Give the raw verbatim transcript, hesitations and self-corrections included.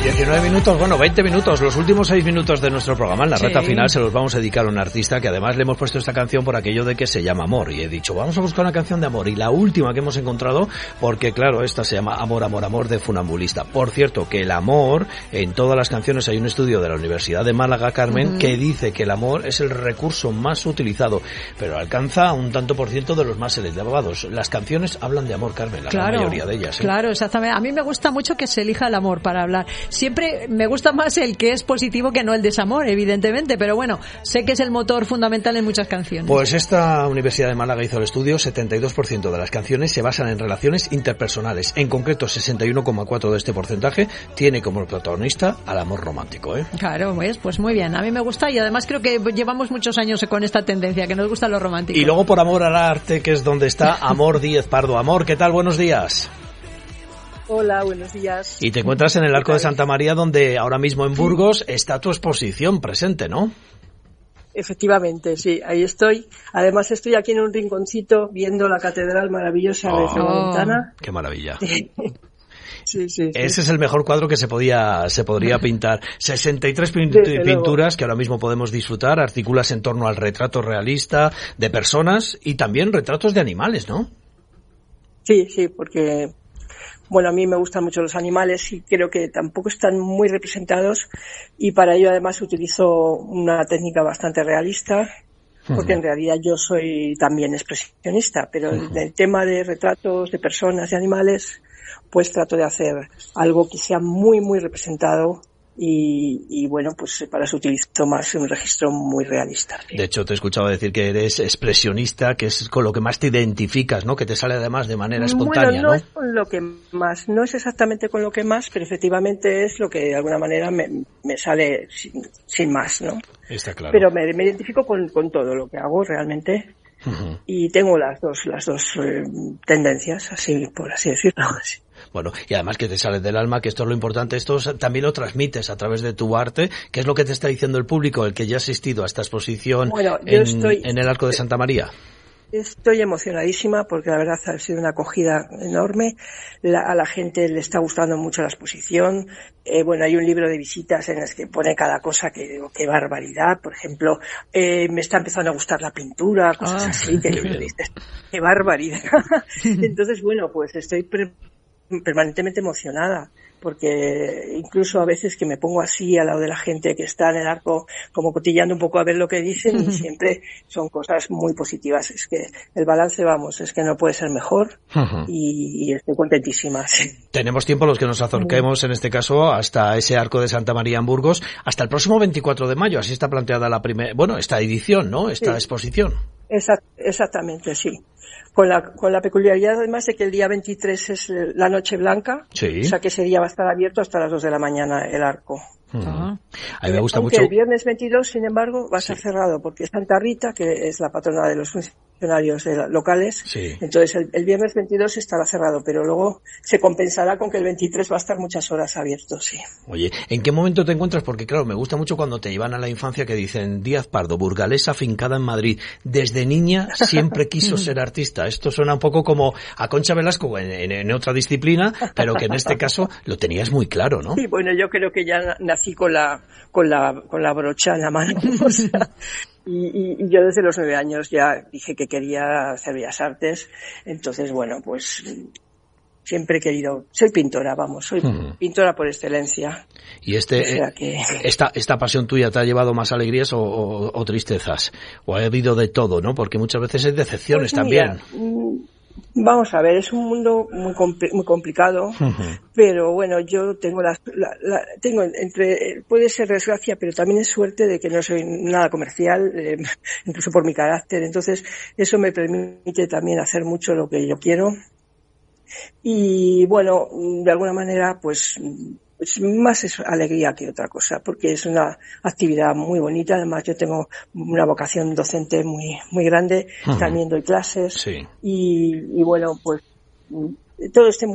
diecinueve minutos, bueno, veinte minutos, los últimos seis minutos de nuestro programa, en la Sí. recta final, se los vamos a dedicar a un artista que además le hemos puesto esta canción por aquello de que se llama Amor. Y he dicho, vamos a buscar una canción de amor. Y la última que hemos encontrado, porque claro, esta se llama Amor, Amor, Amor de Funambulista. Por cierto, que el amor, en todas las canciones hay un estudio de la Universidad de Málaga, Carmen, uh-huh. que dice que el amor es el recurso más utilizado, pero alcanza un tanto por ciento de los más elevados. Las canciones hablan de amor, Carmen, la claro, gran mayoría de ellas. ¿eh? Claro, exactamente. A mí me gusta mucho que se elija el amor para hablar. Siempre me gusta más el que es positivo que no el desamor, evidentemente, pero bueno, sé que es el motor fundamental en muchas canciones. Pues esta Universidad de Málaga hizo el estudio, setenta y dos por ciento de las canciones se basan en relaciones interpersonales. En concreto, sesenta y uno coma cuatro de este porcentaje tiene como protagonista al amor romántico, ¿eh? Claro, pues, pues muy bien. A mí me gusta y además creo que llevamos muchos años con esta tendencia, que nos gusta lo romántico. Y luego por amor al arte, que es donde está Amor Díez Pardo. Amor, ¿qué tal? Buenos días. Hola, buenos días. Y te encuentras en el Arco de Santa María, donde ahora mismo en Burgos está tu exposición presente, ¿no? Efectivamente, sí, ahí estoy. Además estoy aquí en un rinconcito viendo la catedral maravillosa oh, desde la ventana. ¡Qué maravilla! Sí. Sí, sí, sí. Ese es el mejor cuadro que se podía se podría pintar. sesenta y tres pint- pinturas que ahora mismo podemos disfrutar, articulas en torno al retrato realista de personas y también retratos de animales, ¿no? Sí, sí, porque... Bueno, a mí me gustan mucho los animales y creo que tampoco están muy representados y para ello además utilizo una técnica bastante realista porque uh-huh. en realidad yo soy también expresionista, pero uh-huh. en el tema de retratos de personas y animales pues trato de hacer algo que sea muy muy representado y, y bueno, pues para eso utilizo más un registro muy realista. De hecho, te he escuchado decir que eres expresionista, que es con lo que más te identificas, ¿no? Que te sale además de manera espontánea, bueno, no, ¿no? es con lo que más, no es exactamente con lo que más, pero efectivamente es lo que de alguna manera me, me sale sin, sin más, ¿no? Está claro. Pero me, me identifico con, con todo lo que hago realmente. Uh-huh. Y tengo las dos, las dos eh, tendencias, así, por así decirlo. Así. Bueno, y además que te sale del alma, que esto es lo importante, esto también lo transmites a través de tu arte, que es lo que te está diciendo el público, el que ya ha asistido a esta exposición bueno, en, estoy, en el Arco de Santa María. Estoy emocionadísima porque la verdad ha sido una acogida enorme. La, a la gente le está gustando mucho la exposición. Eh, bueno, hay un libro de visitas en el que pone cada cosa que digo, qué barbaridad. Por ejemplo, eh, me está empezando a gustar la pintura, cosas ah, así. Que qué, dices, qué barbaridad. Entonces, bueno, pues estoy pre- permanentemente emocionada. Porque incluso a veces que me pongo así al lado de la gente que está en el arco como cotillando un poco a ver lo que dicen y siempre son cosas muy positivas. Es que el balance, vamos, es que no puede ser mejor y, y estoy contentísima. Sí. Tenemos tiempo los que nos acerquemos en este caso hasta ese Arco de Santa María en Burgos hasta el próximo veinticuatro de mayo. Así está planteada la primera, bueno, esta edición, ¿no? Esta sí. exposición. Exact, exactamente, sí. Con la, con la peculiaridad además de que el día veintitrés es la Noche Blanca, sí. o sea que ese día va a estar abierto hasta las dos de la mañana el arco. Uh-huh. A mí me gusta Aunque mucho. el viernes veintidós, sin embargo, va a estar sí. cerrado porque es Santa Rita, que es la patrona de los funcionarios de la, locales. Sí. Entonces el, el viernes veintidós estará cerrado, pero luego se compensará con que el veintitrés va a estar muchas horas abierto, sí. Oye, ¿en qué momento te encuentras? Porque claro, me gusta mucho cuando te llevan a la infancia que dicen Díaz Pardo, burgalesa afincada en Madrid. Desde niña siempre quiso ser artista. Esto suena un poco como a Concha Velasco en, en, en otra disciplina, pero que en este caso lo tenías muy claro, ¿no? Sí, bueno, yo creo que ya nací con la con la con la brocha en la mano, o sea, y, y, y yo desde los nueve años ya dije que quería hacer bellas artes, entonces bueno, pues siempre he querido, soy pintora, vamos, soy uh-huh. pintora por excelencia. ¿Y este, o sea que... esta, esta pasión tuya te ha llevado más alegrías o, o, o tristezas? ¿O ha habido de todo, no? Porque muchas veces hay decepciones pues mira, también. Vamos a ver, es un mundo muy compl- muy complicado, uh-huh. pero bueno, yo tengo la, la, la tengo entre puede ser desgracia, pero también es suerte de que no soy nada comercial, eh, incluso por mi carácter, entonces eso me permite también hacer mucho lo que yo quiero y bueno, de alguna manera pues es más es alegría que otra cosa, porque es una actividad muy bonita. Además, yo tengo una vocación docente muy muy grande. Uh-huh. También doy clases. Sí. Y, y bueno, pues todo este